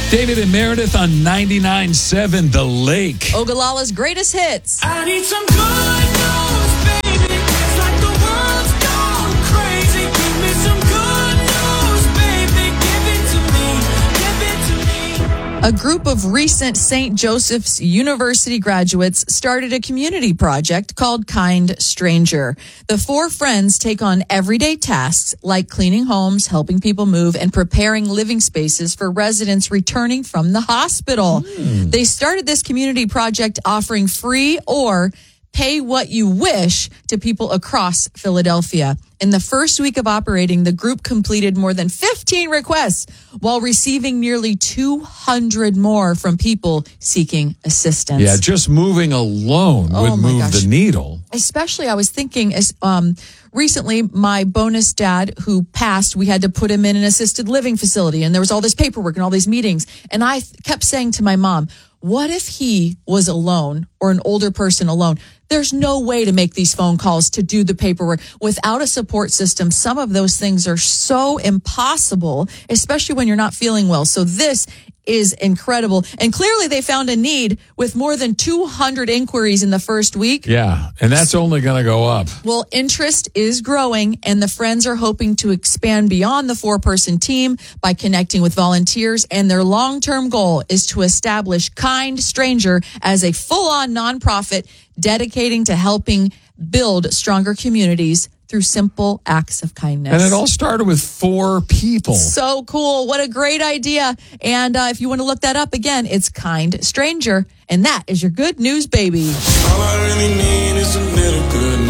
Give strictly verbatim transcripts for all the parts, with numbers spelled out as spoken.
David and Meredith on ninety-nine point seven The Lake. Ogallala's greatest hits. I need some good news, baby. It's like the world's gone crazy. Give me some good news, baby. Give it to me. Give it to me. A group of recent Saint Joseph's University graduates started a community project called Kind Stranger. The four friends take on everyday tasks like cleaning homes, helping people move, and preparing living spaces for residents returning from the hospital. Mm. They started this community project offering free or pay what you wish to people across Philadelphia. In the first week of operating, the group completed more than fifteen requests while receiving nearly two hundred more from people seeking assistance. Yeah, just moving alone Oh, would my move gosh. the needle. Especially, I was thinking, as um, recently, my bonus dad who passed, we had to put him in an assisted living facility, and there was all this paperwork and all these meetings. And I th- kept saying to my mom, what if he was alone or an older person alone? There's no way to make these phone calls, to do the paperwork without a support system. Some of those things are so impossible, especially when you're not feeling well. So this is incredible. And clearly they found a need with more than two hundred inquiries in the first week. Yeah, and that's only going to go up. Well, interest is growing, and the friends are hoping to expand beyond the four-person team by connecting with volunteers, and their long-term goal is to establish Kind Stranger as a full-on nonprofit dedicating to helping build stronger communities through simple acts of kindness. And it all started with four people. So cool. What a great idea. And uh, if you want to look that up again, it's Kind Stranger. And that is your good news, baby. All I really need is a little good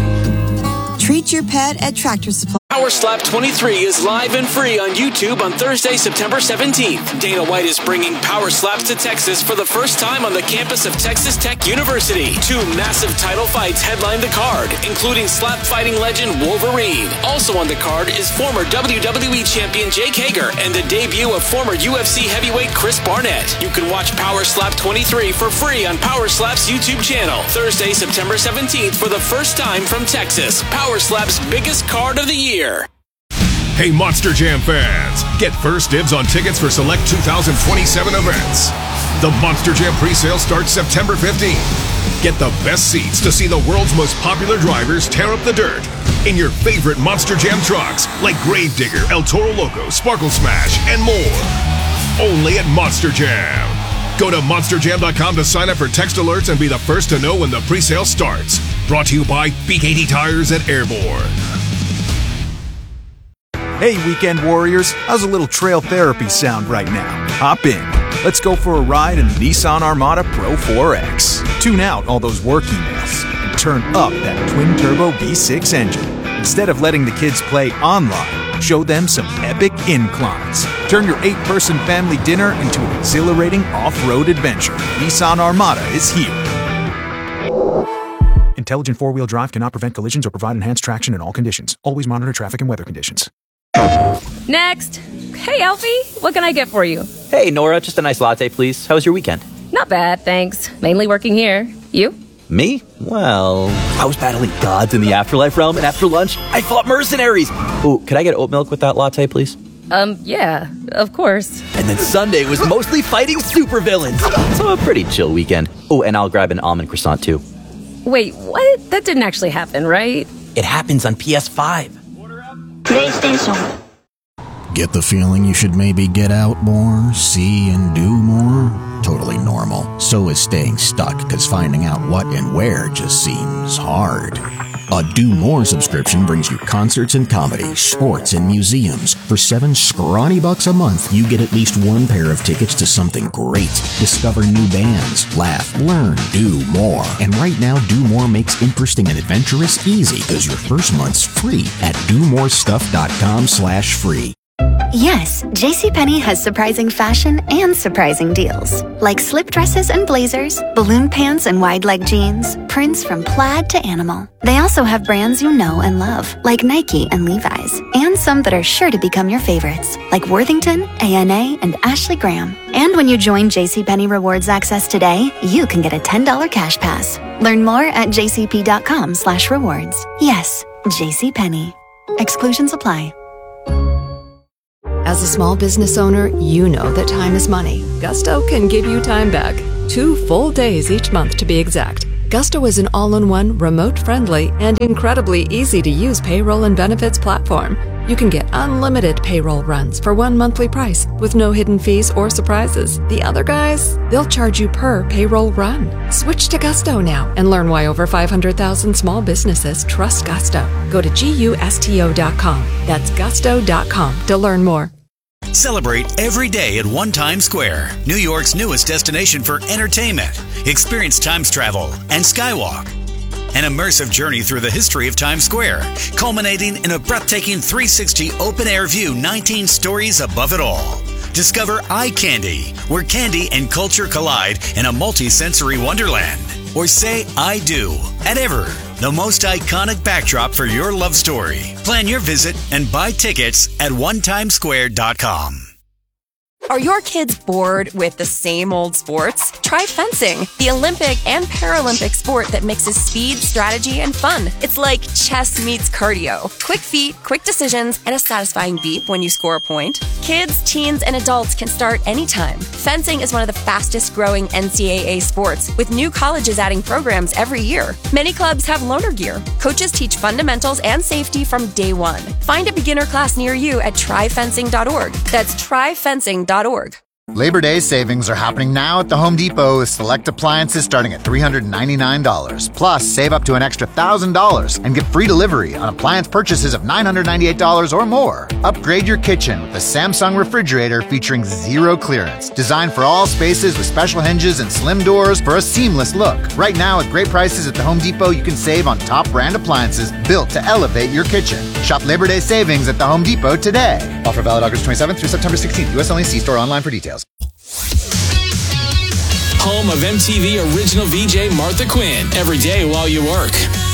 news. Treat your pet at Tractor Supply. Power Slap twenty-three is live and free on YouTube on Thursday, September seventeenth. Dana White is bringing Power Slaps to Texas for the first time on the campus of Texas Tech University. Two massive title fights headline the card, including slap fighting legend Wolverine. Also on the card is former W W E champion Jake Hager and the debut of former U F C heavyweight Chris Barnett. You can watch Power Slap twenty-three for free on Power Slap's YouTube channel. Thursday, September seventeenth for the first time from Texas. Power Slap's biggest card of the year. Hey, Monster Jam fans, get first dibs on tickets for select two thousand twenty-seven events. The Monster Jam presale starts September fifteenth. Get the best seats to see the world's most popular drivers tear up the dirt in your favorite Monster Jam trucks like Gravedigger, El Toro Loco, Sparkle Smash, and more. Only at Monster Jam. Go to monster jam dot com to sign up for text alerts and be the first to know when the presale starts. Brought to you by B K T Tires at Airborne. Hey, weekend warriors, how's a little trail therapy sound right now? Hop in. Let's go for a ride in the Nissan Armada Pro four X. Tune out all those work emails and turn up that twin-turbo V six engine. Instead of letting the kids play online, show them some epic inclines. Turn your eight-person family dinner into an exhilarating off-road adventure. Nissan Armada is here. Intelligent four-wheel drive cannot prevent collisions or provide enhanced traction in all conditions. Always monitor traffic and weather conditions. Next. Hey, Alfie, what can I get for you? Hey, Nora, just a nice latte, please. How was your weekend? Not bad, thanks. Mainly working here. You? Me? Well, I was battling gods in the afterlife realm, and after lunch, I fought mercenaries. Oh, could I get oat milk with that latte, please? Um, yeah, of course. And then Sunday was mostly fighting supervillains. So a pretty chill weekend. Oh, and I'll grab an almond croissant, too. Wait, what? That didn't actually happen, right? It happens on P S five. PlayStation. Get the feeling you should maybe get out more, see and do more? Totally normal. So is staying stuck, because finding out what and where just seems hard. A Do More subscription brings you concerts and comedy, sports and museums. For seven scrawny bucks a month, you get at least one pair of tickets to something great. Discover new bands, laugh, learn, do more. And right now, Do More makes interesting and adventurous easy, because your first month's free at do more stuff dot com slash free. Yes, JCPenney has surprising fashion and surprising deals. Like slip dresses and blazers, balloon pants and wide leg jeans, prints from plaid to animal. They also have brands you know and love, like Nike and Levi's, and some that are sure to become your favorites, like Worthington, A N A, and Ashley Graham. And when you join JCPenney Rewards Access today, you can get a ten dollars cash pass. Learn more at jcp.com slash rewards. Yes, JCPenney. Exclusions apply. As a small business owner, you know that time is money. Gusto can give you time back. Two full days each month to be exact. Gusto is an all-in-one, remote-friendly, and incredibly easy-to-use payroll and benefits platform. You can get unlimited payroll runs for one monthly price with no hidden fees or surprises. The other guys, they'll charge you per payroll run. Switch to Gusto now and learn why over five hundred thousand small businesses trust Gusto. Go to gusto dot com. That's gusto dot com to learn more. Celebrate every day at One Times Square, New York's newest destination for entertainment. Experience Times Travel and Skywalk, an immersive journey through the history of Times Square, culminating in a breathtaking three sixty open-air view nineteen stories above it all. Discover Eye Candy, where candy and culture collide in a multi-sensory wonderland. Or say I do at Ever, the most iconic backdrop for your love story. Plan your visit and buy tickets at one times square dot com. Are your kids bored with the same old sports? Try fencing, the Olympic and Paralympic sport that mixes speed, strategy, and fun. It's like chess meets cardio. Quick feet, quick decisions, and a satisfying beep when you score a point. Kids, teens, and adults can start anytime. Fencing is one of the fastest growing N C double A sports, with new colleges adding programs every year. Many clubs have loaner gear. Coaches teach fundamentals and safety from day one. Find a beginner class near you at try fencing dot org. That's try fencing dot org. Labor Day savings are happening now at the Home Depot with select appliances starting at three hundred ninety-nine dollars. Plus, save up to an extra one thousand dollars and get free delivery on appliance purchases of nine hundred ninety-eight dollars or more. Upgrade your kitchen with a Samsung refrigerator featuring zero clearance. Designed for all spaces with special hinges and slim doors for a seamless look. Right now, at great prices at the Home Depot, you can save on top brand appliances built to elevate your kitchen. Shop Labor Day savings at the Home Depot today. Offer valid August twenty-seventh through September sixteenth. U S only. See store online for details. Home of M T V original V J Martha Quinn. Every day while you work.